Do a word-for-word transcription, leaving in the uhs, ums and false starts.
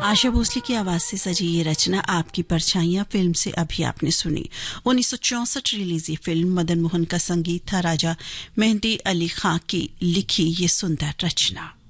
आशा भोसले की आवाज से सजी ये रचना आपकी परछाइयां फिल्म से अभी आपने सुनी। उन्नीस सौ चौसठ रिलीज ये फिल्म मदन मोहन का संगीत था, राजा मेहंदी अली खां की लिखी ये सुंदर रचना।